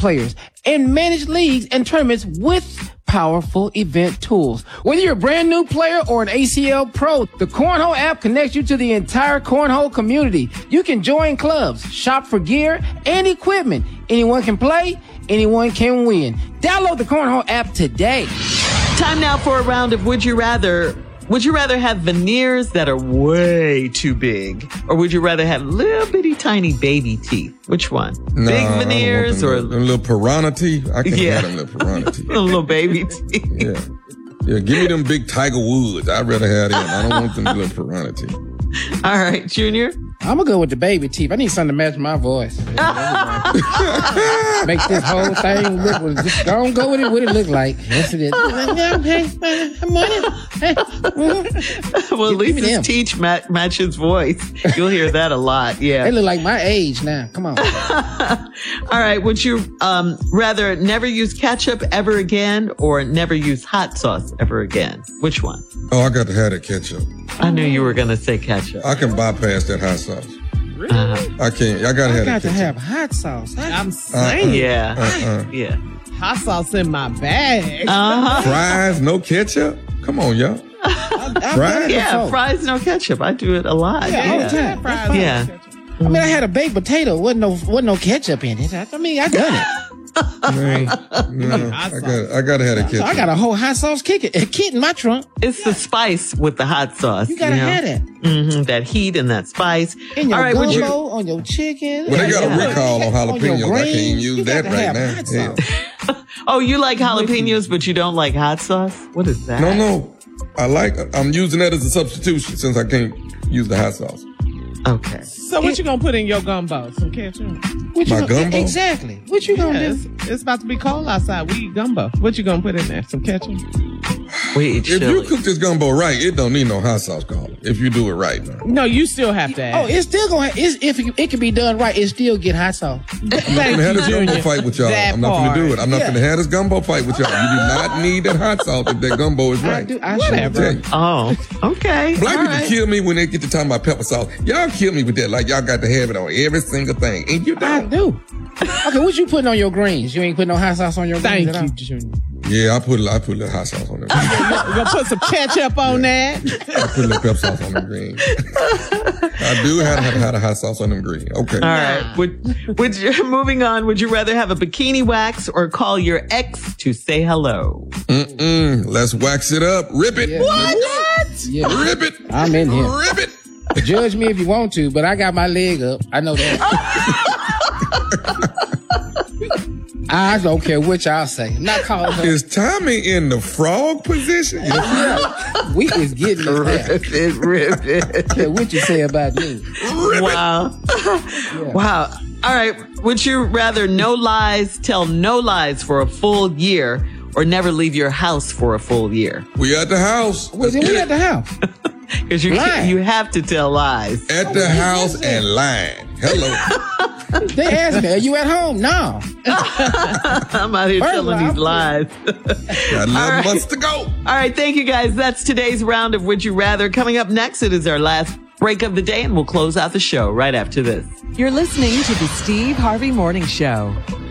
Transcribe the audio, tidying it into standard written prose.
players and manage leagues and tournaments with powerful event tools. Whether you're a brand new player or an ACL pro, the Cornhole app connects you to the entire Cornhole community. You can join clubs, shop for gear and equipment. Anyone can play, anyone can win. Download the Cornhole app today. Time now for a round of Would You Rather. Would you rather have veneers that are way too big, or would you rather have little bitty tiny baby teeth? Which one? Nah, big veneers or them little piranha teeth? I can't have them little piranha teeth. Little baby teeth. Yeah, give me them big Tiger Woods. I'd rather have them. I don't want them little piranha teeth. All right, Junior. I'm gonna go with the baby teeth. I need something to match my voice. Make this whole thing look. Just don't go with it. What it look like? Yes, it is. Well, at least his teeth match his voice. You'll hear that a lot. Yeah, they look like my age now. Come on. All right. Would you rather never use ketchup ever again, or never use hot sauce ever again? Which one? Oh, I got to have that ketchup. I knew you were gonna say ketchup. I can bypass that hot sauce. Really? I can't. I gotta have. Got to have hot sauce. I'm saying, yeah. Hot sauce in my bag. Fries, no ketchup. Come on, y'all. Fries, fries, no ketchup. I do it a lot. Yeah, all the time. Fries, yeah. I mean, I had a baked potato. Wasn't no ketchup in it. I mean, I done it. Man, no, I gotta have that ketchup. So I got a whole hot sauce kit in my trunk. It's the spice with the hot sauce. You gotta have that. Mm-hmm, that heat and that spice. In your gumbo, on your chicken. Well, they got a recall on jalapenos. I can't even use that right now. Yeah. Oh, you like jalapenos, but you don't like hot sauce? What is that? No. I'm using that as a substitution since I can't use the hot sauce. Okay. So what you gonna put in your gumbo? Some ketchup? My gumbo? Exactly. What you gonna do? It's about to be cold outside. We eat gumbo. What you gonna put in there? Some ketchup? We eat chili. If you cook this gumbo right, it don't need no hot sauce, Carla. If you do it right, man. No, you still have to add. Oh, it's still gonna. If it can be done right, it still get hot sauce. I'm not gonna have this gumbo fight with y'all. I'm not gonna do it. I'm not gonna have this gumbo fight with y'all. You do not need that hot sauce if that gumbo is right. Whatever. Oh, okay. Black people kill me when they get to talking about pepper sauce. Y'all kill me with that. Like y'all got to have it on every single thing, and you don't. I do. Okay, what you putting on your greens? You ain't putting no hot sauce on your greens. Thank you, Junior. Yeah, I put a little hot sauce on them. You gonna put some ketchup on that? I put a little pepper sauce on them greens. I do have a hot sauce on them greens. Okay. All right. Would you, moving on, would you rather have a bikini wax or call your ex to say hello? Let's wax it up. Rip it. Yeah. What? Yeah. Rip it. I'm in here. Rip it. Judge me if you want to, but I got my leg up. I know that. I don't care what y'all say. I'm not calling her. Is Tommy in the frog position? Yeah. We is getting it. Rip it. Yeah, what you say about me? Wow. Yeah. Wow. All right. Would you rather tell no lies for a full year, or never leave your house for a full year? We at the house. We at the house. Because you have to tell lies. At the house and lying. Hello. They asked me, are you at home? No. I'm out here telling these lies. Got 11 months to go. All right. Thank you, guys. That's today's round of Would You Rather. Coming up next, it is our last break of the day, and we'll close out the show right after this. You're listening to the Steve Harvey Morning Show.